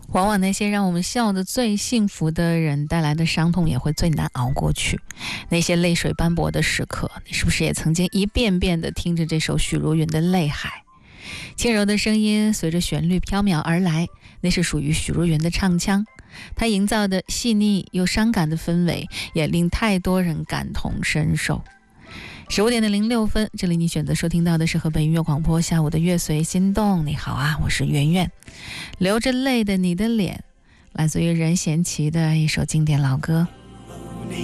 往往那些让我们笑得最幸福的人带来的伤痛也会最难熬过去。那些泪水斑驳的时刻，你是不是也曾经一遍遍地听着这首许茹芸的《泪海》？轻柔的声音随着旋律飘渺而来，那是属于许茹芸的唱腔。她营造的细腻又伤感的氛围，也令太多人感同身受。15:06，这里你选择收听到的是河北音乐广播下午的乐随心动。你好啊，我是圆圆。流着泪的你的脸，来自于任贤齐的一首经典老歌。